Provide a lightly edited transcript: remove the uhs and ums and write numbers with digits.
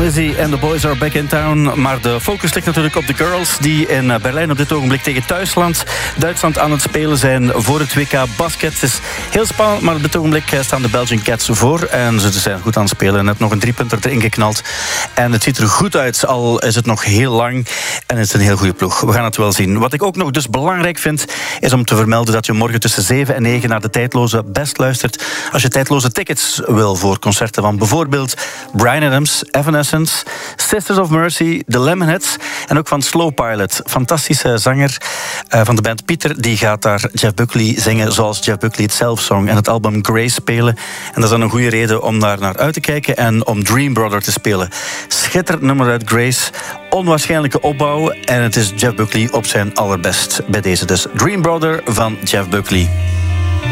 Lizzy and the boys are back in town. Maar de focus ligt natuurlijk op de girls die in Berlijn op dit ogenblik tegen Duitsland aan het spelen zijn voor het WK basket. Het is heel spannend, maar op dit ogenblik staan de Belgian Cats voor. En ze zijn goed aan het spelen. Net nog een 3-punter erin geknald. En het ziet er goed uit, al is het nog heel lang. En het is een heel goede ploeg. We gaan het wel zien. Wat ik ook nog dus belangrijk vind, is om te vermelden dat je morgen tussen 7 en 9 naar de Tijdloze Best luistert. Als je tijdloze tickets wil voor concerten van bijvoorbeeld Bryan Adams, Evanescence, Sisters of Mercy, The Lemonheads en ook van Slow Pilot. Fantastische zanger van de band Pieter, die gaat daar Jeff Buckley zingen zoals Jeff Buckley het zelf zong en het album Grace spelen. En dat is dan een goede reden om daar naar uit te kijken en om Dream Brother te spelen. Schitterend nummer uit Grace, onwaarschijnlijke opbouw en het is Jeff Buckley op zijn allerbest bij deze. Dus Dream Brother van Jeff Buckley.